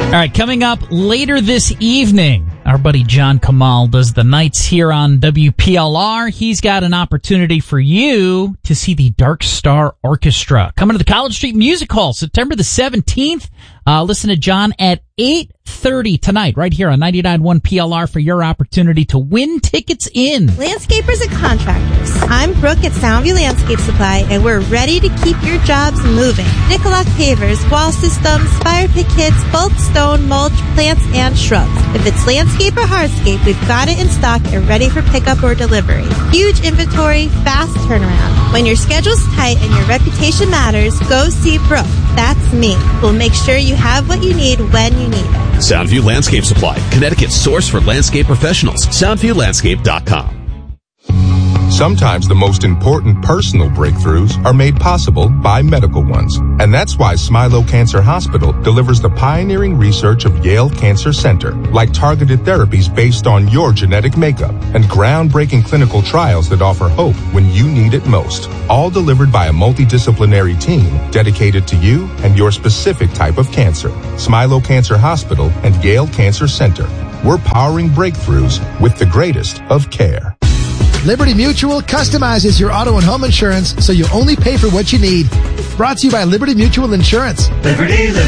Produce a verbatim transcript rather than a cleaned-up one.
All right, coming up later this evening, our buddy John Kamal does the nights here on W P L R. He's got an opportunity for you to see the Dark Star Orchestra coming to the College Street Music Hall September the seventeenth. Uh, listen to John at eight thirty tonight right here on ninety-nine point one P L R for your opportunity to win tickets in. Landscapers and contractors. I'm Brooke at Soundview Landscape Supply, and we're ready to keep your jobs moving. Nicolak pavers, wall systems, fire pit kits, bulk stone, mulch, plants, and shrubs. If it's landscape or hardscape, we've got it in stock and ready for pickup or delivery. Huge inventory, fast turnaround. When your schedule's tight and your reputation matters, go see Brooke. That's me. We'll make sure you have what you need when you need it. Soundview Landscape Supply, Connecticut's source for landscape professionals. soundview landscape dot com. Sometimes the most important personal breakthroughs are made possible by medical ones. And that's why Smilow Cancer Hospital delivers the pioneering research of Yale Cancer Center, like targeted therapies based on your genetic makeup and groundbreaking clinical trials that offer hope when you need it most. All delivered by a multidisciplinary team dedicated to you and your specific type of cancer. Smilow Cancer Hospital and Yale Cancer Center. We're powering breakthroughs with the greatest of care. Liberty Mutual customizes your auto and home insurance so you only pay for what you need. Brought to you by Liberty Mutual Insurance. Liberty, Liberty.